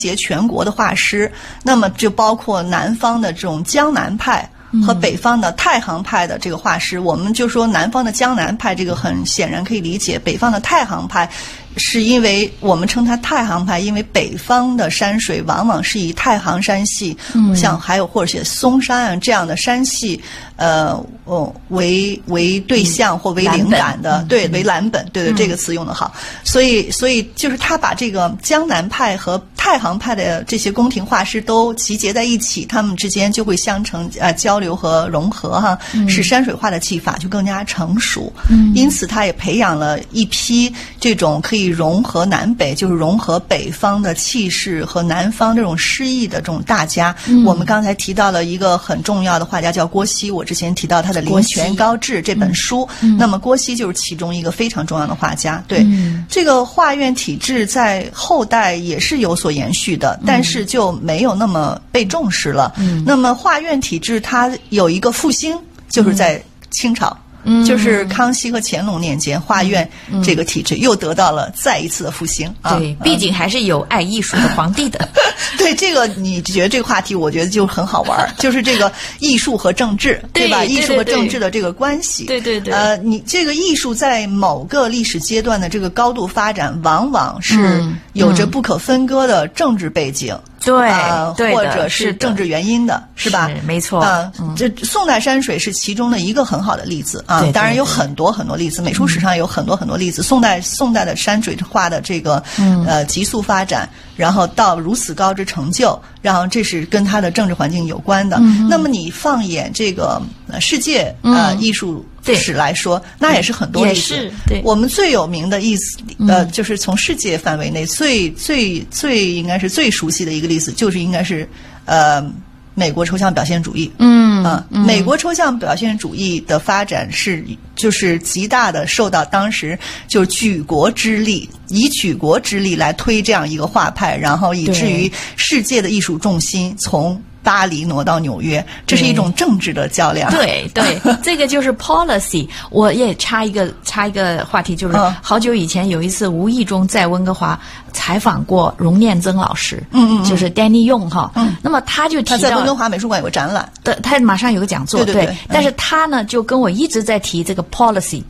结全国的画师，那么就包括南方的这种江南派和北方的太行派的这个画师。我们就说南方的江南派，这个很显然可以理解；北方的太行派，是因为我们称它太行派，因为北方的山水往往是以太行山系，像还有或者是嵩山啊这样的山系，为对象或为灵感的，对，为蓝本，对对，这个词用得好。所以就是他把这个江南派和太行派的这些宫廷画师都集结在一起，他们之间就会相成交流和融合哈，使山水画的技法就更加成熟。因此，他也培养了一批这种可以融合南北，就是融合北方的气势和南方这种诗意的这种大家。我们刚才提到了一个很重要的画家叫郭熙，我之前提到他的《灵泉高致》这本书，那么郭熙就是其中一个非常重要的画家。对，这个画院体制在后代也是有所延续的，但是就没有那么被重视了。那么画院体制它有一个复兴，就是在清朝。就是康熙和乾隆年间，画院这个体制又得到了再一次的复兴啊！ 对，毕竟还是有爱艺术的皇帝的。 对，这个你觉得这个话题，我觉得就很好玩，就是这个艺术和政治，对吧？艺术和政治的这个关系， 对对对。 你这个艺术在某个历史阶段的这个高度发展，往往是有着不可分割的政治背景。 对， 或者是政治原因的，是吧？ 是没错。 这宋代山水是其中的一个很好的例子啊。当然有很多很多例子，美术史上有很多很多例子。宋代的山水画的这个急速发展，然后到如此高之成就，然后这是跟它的政治环境有关的。那么你放眼这个世界艺术史来说，那也是很多例子。 对， 我们最有名的意思，就是从世界范围内最应该是最熟悉的一个例子，就是应该是美国抽象表现主义。美国抽象表现主义的发展就是极大的受到当时就举国之力，以举国之力来推这样一个画派，然后以至于世界的艺术重心从巴黎挪到纽约，这是一种政治的较量。 对对，这个就是 policy。我也插一个话题，就是好久以前有一次无意中在温哥华采访过荣念曾老师，就是 Danny Yong 哈。那么他就提到他在温哥华美术馆有个展览， 对，他马上有个讲座， 对。 但是他呢就跟我一直在提这个 policy。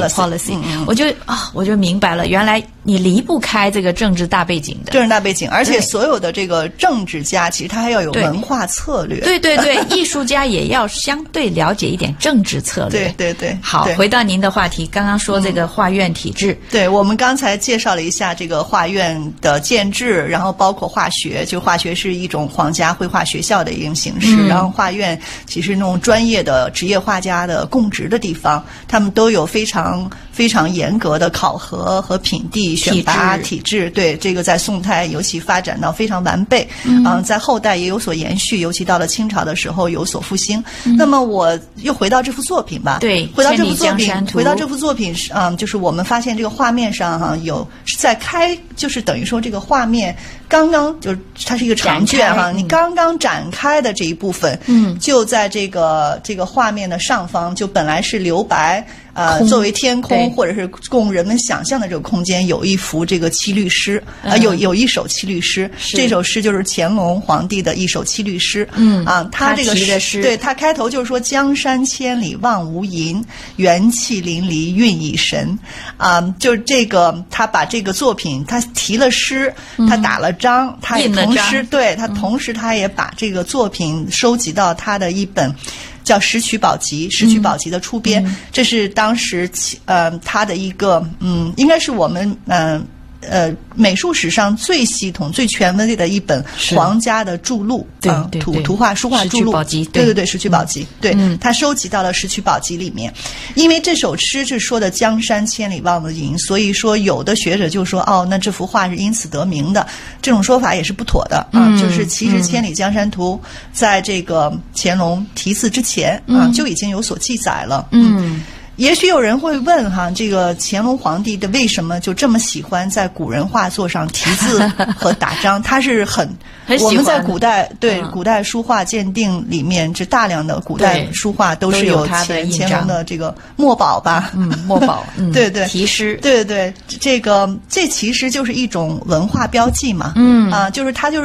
我就明白了，原来你离不开这个政治大背景的。 政治大背景，而且所有的这个政治家其实他还要有文化策略。 对，艺术家也要相对了解一点政治策略。 对。 好，回到您的话题，刚刚说这个画院体制。 对，我们刚才介绍了一下这个画院的建制，然后包括画学，就画学是一种皇家绘画学校的一种形式，然后画院其实那种专业的职业画家的供职的地方，他们都有非常非常严格的考核和品地选拔体制。对，这个在宋代尤其发展到非常完备，在后代也有所延续，尤其到了清朝的时候有所复兴。那么我又回到这幅作品吧。 对， 回到这幅作品，就是我们发现这个画面上有在就是等于说这个画面刚刚就是它是一个长卷哈，你刚刚展开的这一部分，就在这个画面的上方，就本来是留白。作为天空或者是供人们想象的这个空间，有一幅这个七律诗，有一首七律诗。这首诗就是乾隆皇帝的一首七律诗。他这个诗，对，他开头就是说：“江山千里望无垠，元气淋漓韵已神。”就是这个，他把这个作品，他提了诗，他打了章，他也同时对他同时他也把这个作品收集到他的一本。叫《石渠宝笈》，《石渠宝笈》的出编，这是当时他的一个应该是我们美术史上最系统、最权威的一本皇家的著录，图画书画著录。对，《石渠宝笈》。对，他收集到了《石渠宝笈》里面，因为这首诗是说的江山千里望无垠，所以说有的学者就说那这幅画是因此得名的。这种说法也是不妥的就是其实《千里江山图》在这个乾隆题字之前就已经有所记载了。也许有人会问这个乾隆皇帝的为什么就这么喜欢在古人画作上题字和打章？他是很我们在古代古代书画鉴定里面，这大量的古代书画都是有乾隆的这个墨宝吧？ 墨宝， 对， 题诗， 对，这其实就是一种文化标记嘛。就是它就是。